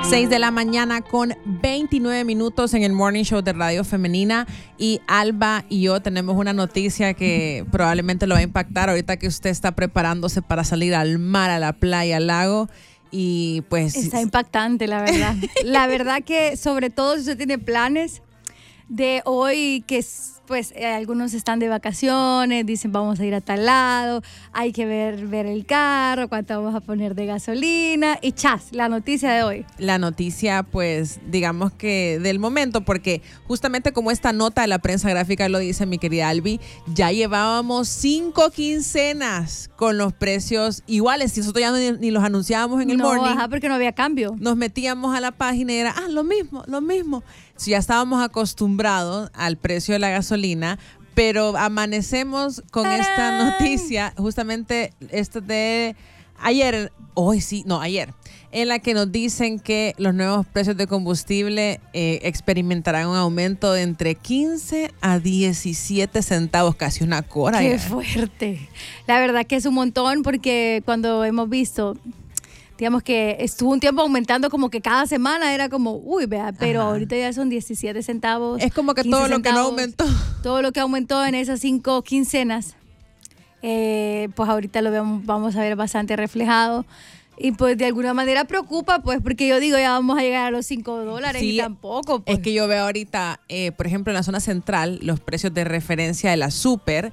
6 de la mañana con 29 minutos en el Morning Show de Radio Femenina. Y Alba y yo tenemos una noticia que probablemente lo va a impactar ahorita que usted está preparándose para salir al mar, a la playa, al lago. Y pues está impactante, la verdad. La verdad que sobre todo si usted tiene planes de hoy, que pues algunos están de vacaciones, dicen vamos a ir a tal lado, hay que ver el carro, cuánto vamos a poner de gasolina y chas, la noticia de hoy. La noticia, pues, digamos que del momento, porque justamente como esta nota de la prensa gráfica lo dice mi querida Albi, ya llevábamos 5 quincenas con los precios iguales, y nosotros ya ni los anunciábamos en el morning. Ajá, porque no había cambio. Nos metíamos a la página y era, lo mismo. Si ya estábamos acostumbrados al precio de la gasolina, pero amanecemos con esta noticia, justamente esta de ayer, en la que nos dicen que los nuevos precios de combustible experimentarán un aumento de entre 15 a 17 centavos, casi una cora. ¡Qué fuerte! La verdad que es un montón, porque cuando hemos visto, digamos que estuvo un tiempo aumentando, como que cada semana era como, pero ahorita ya son 17 centavos. Es como que todo lo que no aumentó. Todo lo que aumentó en esas 5 quincenas, pues ahorita lo vamos a ver bastante reflejado. Y pues de alguna manera preocupa, pues, porque yo digo, ya vamos a llegar a los $5 y tampoco. Pues. Es que yo veo ahorita, por ejemplo, en la zona central, los precios de referencia de la super,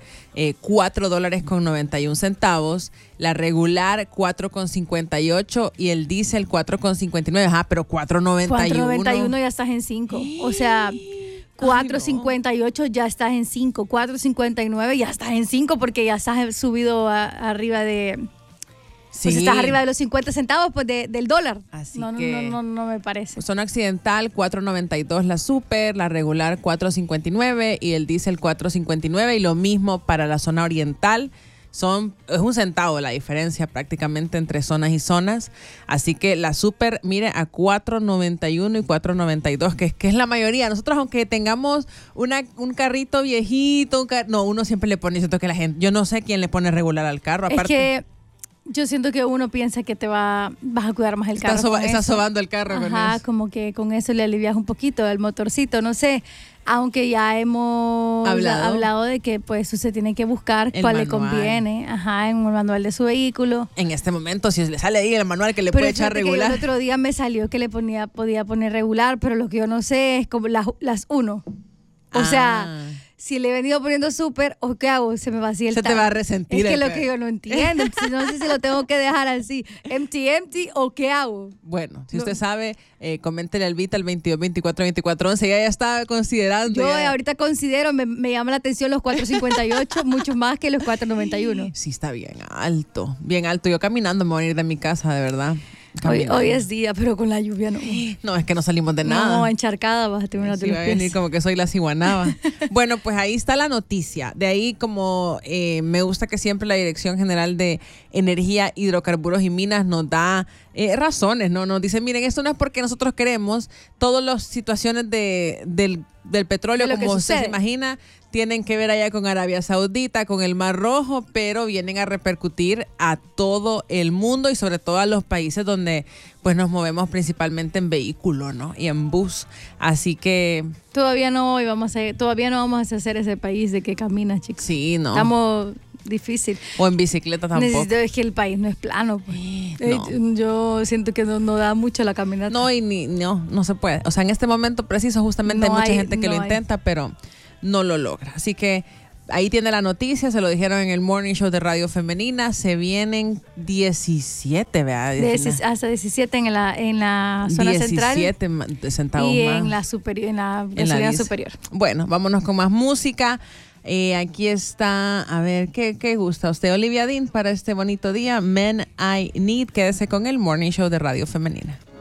$4.91, la regular $4.58 y el diésel $4.59. Pero $4.91. $4.91 ya estás en 5. O sea, $4.58 ya estás en 5. $4.59 ya estás en 5 porque ya estás subido arriba de... Sí. Pues estás arriba de los 50 centavos pues del dólar. Así no me parece. Zona occidental, $4.92 la super, la regular $4.59 y el diésel $4.59. Y lo mismo para la zona oriental. Es un centavo la diferencia prácticamente entre zonas y zonas. Así que la super, mire, a $4.91 y $4.92, que es la mayoría. Nosotros, aunque tengamos un carrito viejito, uno siempre le pone, siento que la gente, yo no sé quién le pone regular al carro. Aparte, es que yo siento que uno piensa que vas a cuidar más el carro. Está sobando el carro. Ajá, con eso. Como que con eso le alivias un poquito el motorcito, no sé. Aunque ya hemos hablado de que pues usted tiene que buscar cuál le conviene. Ajá, en un manual de su vehículo. En este momento, si le sale ahí el manual que le puede echar regular. El otro día me salió que podía poner regular, pero lo que yo no sé es como las 1. O sea, si le he venido poniendo súper, ¿o qué hago? Se me vacía el tanque. Se te va a resentir. Es que lo que yo no entiendo. No sé si lo tengo que dejar así, empty, o qué hago. Bueno, si usted sabe, coméntele al Vita al 22 24 24 11. Ya está considerando. Yo ahorita considero, me llama la atención los 4.58, mucho más que los 4.91. Sí, está bien alto. Bien alto. Yo caminando me voy a ir de mi casa, de verdad. Hoy es día, pero con la lluvia no. No, es que no salimos de nada. No, encharcada vas a terminar de los pies. Venir como que soy la ciguanaba. Bueno, pues ahí está la noticia. De ahí, como me gusta que siempre la Dirección General de Energía, Hidrocarburos y Minas nos da razones, ¿no? Nos dice, miren, esto no es porque nosotros queremos. Todas las situaciones del petróleo, como usted se imagina, tienen que ver allá con Arabia Saudita, con el Mar Rojo, pero vienen a repercutir a todo el mundo y sobre todo a los países donde pues nos movemos principalmente en vehículo, ¿no? Y en bus. Así que todavía no vamos a hacer ese país de que camina, chicos. Sí, no. Estamos difícil. O en bicicleta tampoco. Es que el país no es plano. Pues. No. Yo siento que no da mucho la caminata. No, no se puede. O sea, en este momento preciso justamente hay mucha gente que lo intenta, pero no lo logra. Así que ahí tiene la noticia, se lo dijeron en el Morning Show de Radio Femenina. Se vienen 17, ¿verdad? Hasta 17 en la zona central. 17 centavos y más. En la gasolina superior. Bueno, vámonos con más música. Aquí está, a ver, ¿qué gusta usted? Olivia Dean para este bonito día. Men I Need. Quédese con el Morning Show de Radio Femenina.